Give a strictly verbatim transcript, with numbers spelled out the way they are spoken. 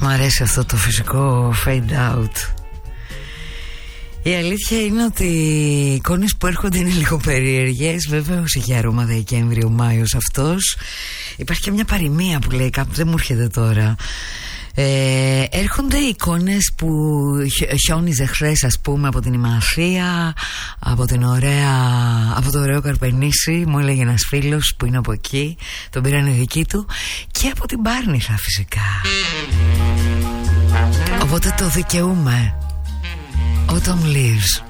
Μ' αρέσει αυτό το φυσικό fade out. Η αλήθεια είναι ότι οι εικόνες που έρχονται είναι λίγο περίεργες. Βεβαίως είχε αρώμα Δεκέμβριο, Μάιος αυτός. Υπάρχει και μια παροιμία που λέει κάπου, δεν μου έρχεται τώρα. Ε, έρχονται εικόνες που χιόνιζε χθες, ας πούμε, από την Ημαθία, από την ωραία, από το ωραίο Καρπενήσι. Μου έλεγε ένας φίλος που είναι από εκεί, τον πήρανε δική του, και από την Πάρνηθα φυσικά. Οπότε το δικαιούμαι. Autumn leaves.